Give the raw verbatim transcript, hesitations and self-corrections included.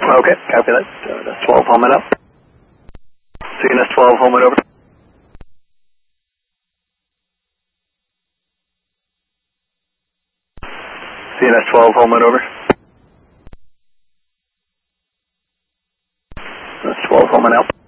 Okay, copy that. Uh, that's twelve, Holman up. C N S twelve, Holman over. C N S twelve, Holman over. That's twelve, Holman out.